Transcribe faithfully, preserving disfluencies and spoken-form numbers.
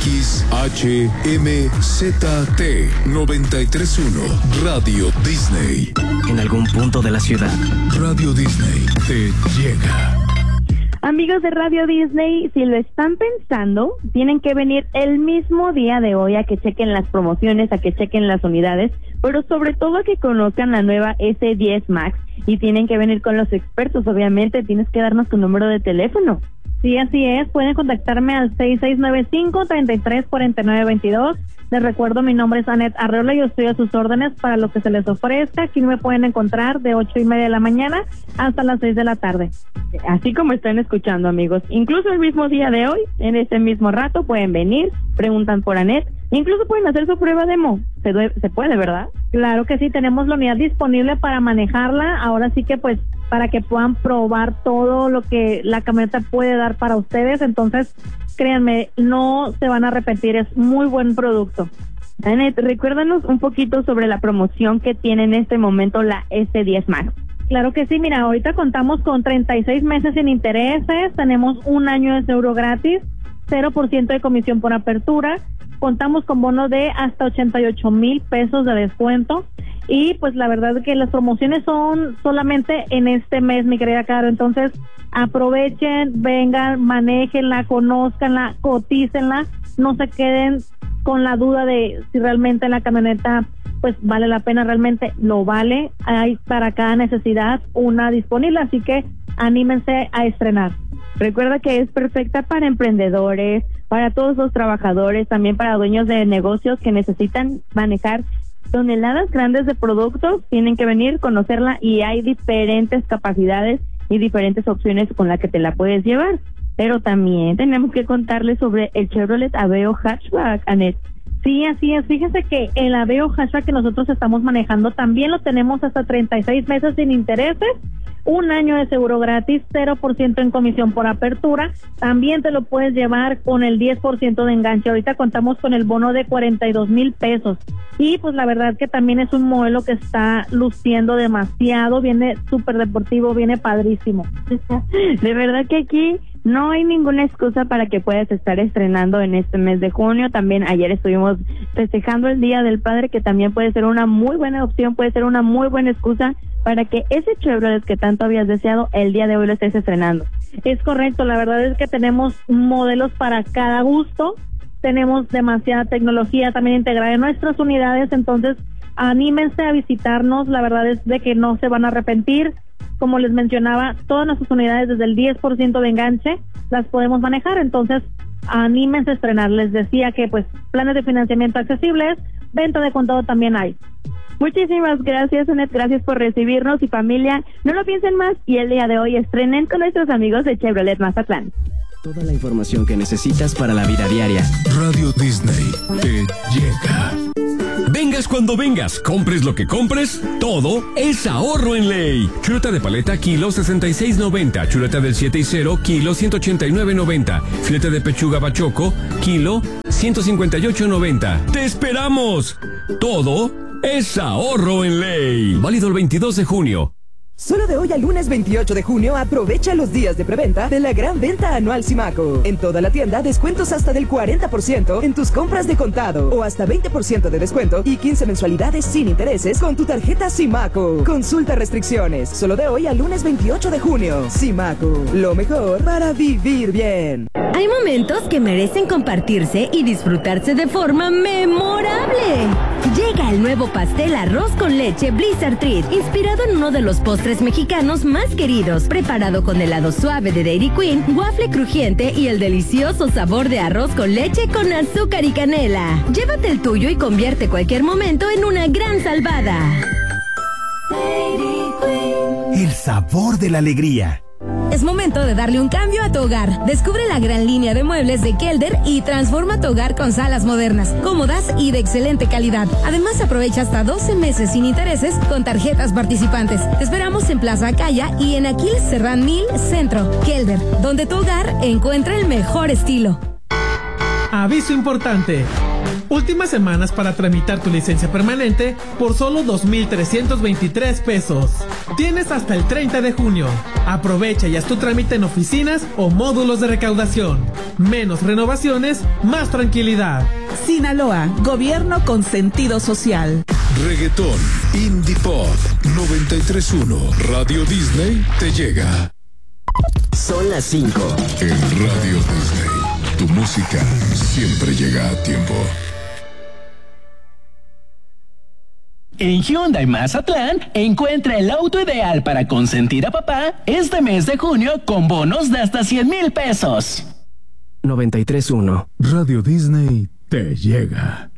X H M Z T noventa y tres punto uno Radio Disney. En algún punto de la ciudad, Radio Disney te llega. Amigos de Radio Disney, si lo están pensando, tienen que venir el mismo día de hoy a que chequen las promociones, a que chequen las unidades, pero sobre todo a que conozcan la nueva ese diez Max, y tienen que venir con los expertos. Obviamente tienes que darnos tu número de teléfono. Sí, así es, pueden contactarme al seis seis nueve cinco, treinta y tres, cuarenta y nueve veintidós. Les recuerdo, mi nombre es Anet Arreola y yo estoy a sus órdenes para lo que se les ofrezca. Aquí me pueden encontrar de ocho y media de la mañana hasta las seis de la tarde. Así como están escuchando, amigos. Incluso el mismo día de hoy, en ese mismo rato, pueden venir, preguntan por Anet, incluso pueden hacer su prueba demo. Se, due- se puede, ¿verdad? Claro que sí, tenemos la unidad disponible para manejarla. Ahora sí que pues para que puedan probar todo lo que la camioneta puede dar para ustedes. Entonces, créanme, no se van a arrepentir, es muy buen producto. Anet, recuérdanos un poquito sobre la promoción que tiene en este momento la ese diez Max. Claro que sí, mira, ahorita contamos con treinta y seis meses sin intereses, tenemos un año de seguro gratis, cero por ciento de comisión por apertura, contamos con bono de hasta ochenta y ocho mil pesos de descuento, y pues la verdad es que las promociones son solamente en este mes, mi querida Caro. Entonces aprovechen, vengan, manéjenla, conózcanla, cotícenla, no se queden con la duda de si realmente la camioneta pues vale la pena. Realmente lo vale, hay para cada necesidad una disponible, así que anímense a estrenar. Recuerda que es perfecta para emprendedores, para todos los trabajadores, también para dueños de negocios que necesitan manejar toneladas grandes de productos. Tienen que venir, conocerla, y hay diferentes capacidades y diferentes opciones con las que te la puedes llevar. Pero también tenemos que contarles sobre el Chevrolet Aveo Hatchback, Anet. Sí, así es. Fíjense que el Aveo Hatchback que nosotros estamos manejando también lo tenemos hasta treinta y seis meses sin intereses, un año de seguro gratis, cero por ciento en comisión por apertura. También te lo puedes llevar con el diez por ciento de enganche. Ahorita contamos con el bono de cuarenta y dos mil pesos. Y pues la verdad que también es un modelo que está luciendo demasiado, viene súper deportivo, viene padrísimo. De verdad que aquí no hay ninguna excusa para que puedas estar estrenando en este mes de junio. También ayer estuvimos festejando el Día del Padre, que también puede ser una muy buena opción, puede ser una muy buena excusa para que ese Chevrolet que tanto habías deseado, el día de hoy lo estés estrenando. Es correcto, la verdad es que tenemos modelos para cada gusto, tenemos demasiada tecnología también integrada en nuestras unidades, entonces anímense a visitarnos, la verdad es de que no se van a arrepentir. Como les mencionaba, todas nuestras unidades desde el diez por ciento de enganche las podemos manejar, entonces anímense a estrenar. Les decía que pues planes de financiamiento accesibles, venta de contado también hay. Muchísimas gracias, Anet, gracias por recibirnos, y familia, no lo piensen más y el día de hoy estrenen con nuestros amigos de Chevrolet Mazatlán. toda la información que necesitas para la vida diaria. Radio Disney te llega. Vengas cuando vengas, compres lo que compres, todo es ahorro en ley. Chuleta de paleta, kilo sesenta y seis noventa. Chuleta del siete y cero, kilo ciento ochenta y nueve noventa. Filete de pechuga bachoco, kilo ciento cincuenta y ocho noventa. ¡Te esperamos! Todo es ahorro en ley. Válido el veintidós de junio. Solo de hoy al lunes veintiocho de junio, aprovecha los días de preventa de la gran venta anual Simaco. En toda la tienda, descuentos hasta del cuarenta por ciento en tus compras de contado o hasta veinte por ciento de descuento y quince mensualidades sin intereses con tu tarjeta Simaco. Consulta restricciones. Solo de hoy al lunes veintiocho de junio. Simaco, lo mejor para vivir bien. Hay momentos que merecen compartirse y disfrutarse de forma memorable. Llega el nuevo pastel arroz con leche Blizzard Treat, inspirado en uno de los postres mexicanos más queridos, preparado con helado suave de Dairy Queen, waffle crujiente y el delicioso sabor de arroz con leche con azúcar y canela. Llévate el tuyo y convierte cualquier momento en una gran salvada. Dairy Queen. El sabor de la alegría. Es momento de darle un cambio a tu hogar. Descubre la gran línea de muebles de Kelder y transforma tu hogar con salas modernas, cómodas y de excelente calidad. Además, aprovecha hasta doce meses sin intereses con tarjetas participantes. Te esperamos en Plaza Acaya y en Aquiles Serrán Mil Centro. Kelder, donde tu hogar encuentra el mejor estilo. Aviso importante. Últimas semanas para tramitar tu licencia permanente por solo dos mil trescientos veintitrés pesos. Tienes hasta el treinta de junio. Aprovecha y haz tu trámite en oficinas o módulos de recaudación. Menos renovaciones, más tranquilidad. Sinaloa, gobierno con sentido social. Reggaetón, Indie Pop, noventa y tres punto uno. Radio Disney te llega. Son las cinco. En Radio Disney, tu música siempre llega a tiempo. En Hyundai Mazatlán, encuentra el auto ideal para consentir a papá este mes de junio con bonos de hasta cien mil pesos. noventa y tres punto uno. Radio Disney te llega.